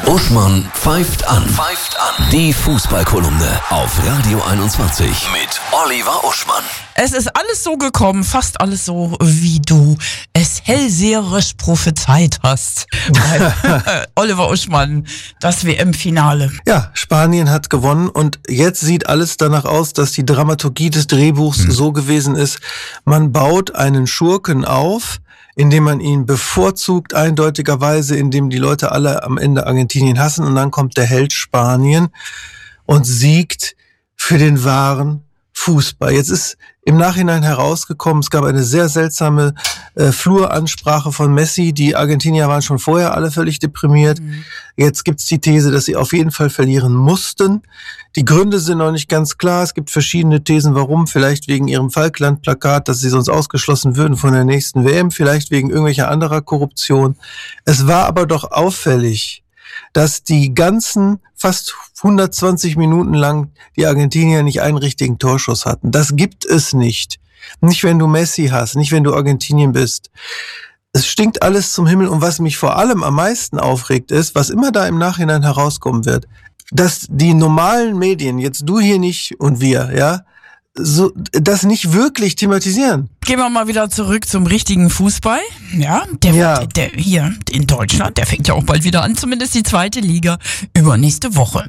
Uschmann pfeift an. Die Fußballkolumne auf Radio 21 mit Oliver Uschmann. Es ist alles so gekommen, fast alles so, wie du es hellseherisch prophezeit hast. Oliver Uschmann, das WM-Finale. Ja, Spanien hat gewonnen und jetzt sieht alles danach aus, dass die Dramaturgie des Drehbuchs so gewesen ist. Man baut einen Schurken auf, indem man ihn bevorzugt, eindeutigerweise, indem die Leute alle am Ende Argentinien hassen, und dann kommt der Held Spanien und siegt für den wahren Fußball. Jetzt ist im Nachhinein herausgekommen, es gab eine sehr seltsame Fluransprache von Messi. Die Argentinier waren schon vorher alle völlig deprimiert. Jetzt gibt's die These, dass sie auf jeden Fall verlieren mussten. Die Gründe sind noch nicht ganz klar. Es gibt verschiedene Thesen, warum. Vielleicht wegen ihrem Falkland-Plakat, dass sie sonst ausgeschlossen würden von der nächsten WM. Vielleicht wegen irgendwelcher anderer Korruption. Es war aber doch auffällig, dass die ganzen fast 120 Minuten lang die Argentinier nicht einen richtigen Torschuss hatten. Das gibt es nicht. Nicht, wenn du Messi hast, nicht, wenn du Argentinien bist. Es stinkt alles zum Himmel, und was mich vor allem am meisten aufregt ist, was immer da im Nachhinein herauskommen wird, dass die normalen Medien, jetzt du hier nicht und wir, ja, so das nicht wirklich thematisieren. Gehen wir mal wieder zurück zum richtigen Fußball. Ja, der hier in Deutschland, der fängt ja auch bald wieder an, zumindest die zweite Liga, übernächste Woche.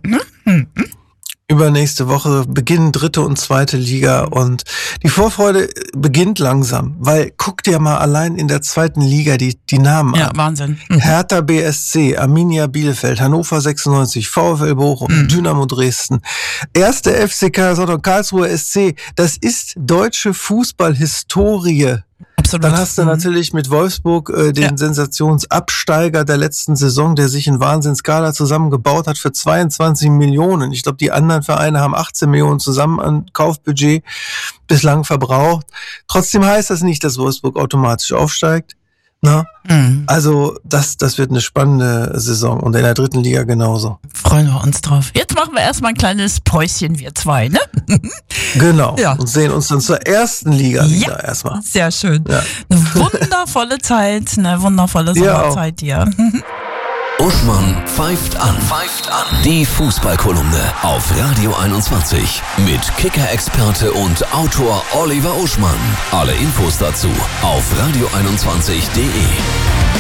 Übernächste Woche beginnen dritte und zweite Liga, und die Vorfreude beginnt langsam, weil guck dir mal allein in der zweiten Liga die Namen an. Ja, Wahnsinn. Hertha BSC, Arminia Bielefeld, Hannover 96, VfL Bochum, Dynamo Dresden, 1. FC Kaiserslautern, Karlsruher SC. Das ist deutsche Fußballhistorie. Absolut. Dann hast du natürlich mit Wolfsburg den Sensationsabsteiger der letzten Saison, der sich in Wahnsinnskader zusammengebaut hat für 22 Millionen. Ich glaube, die anderen Vereine haben 18 Millionen zusammen an Kaufbudget bislang verbraucht. Trotzdem heißt das nicht, dass Wolfsburg automatisch aufsteigt. Na? Also das wird eine spannende Saison, und in der dritten Liga genauso. Freuen wir uns drauf. Jetzt machen wir erstmal ein kleines Päuschen, wir zwei, ne? Genau. Ja. Und sehen uns dann zur ersten Liga wieder erstmal. Sehr schön. Ja. Eine wundervolle Zeit, eine wundervolle Sommerzeit dir. Uschmann pfeift an. Die Fußballkolumne auf Radio 21 mit Kicker-Experte und Autor Oliver Uschmann. Alle Infos dazu auf radio21.de.